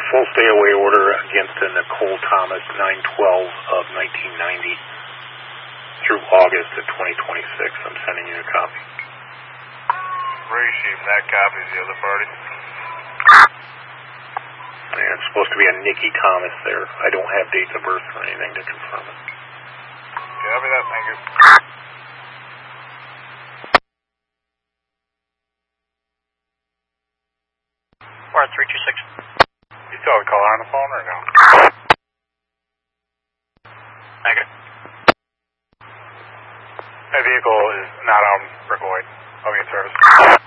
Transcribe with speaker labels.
Speaker 1: full stay-away order against a Nicole Thomas, 9/12 of 1990 through August of 2026. I'm sending you a copy.
Speaker 2: Appreciate that copy of the other party.
Speaker 1: And it's supposed to be a Nikki Thomas there. I don't have dates of birth or anything to confirm it.
Speaker 2: Copy that, thank you.
Speaker 3: Warrant 326.
Speaker 2: You still have a caller on the phone or no?
Speaker 3: Negative.
Speaker 2: That vehicle is not on Brickoid. I'll be in service.